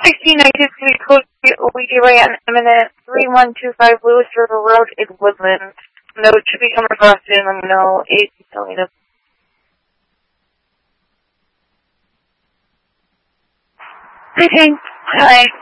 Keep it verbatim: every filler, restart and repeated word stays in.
sixteen ninety-six City Code O B J Y on Eminent, three one two five Lewis River Road in Woodland. Note should be coming across soon. Let me know. Eight, tell me to. Okay. Hi.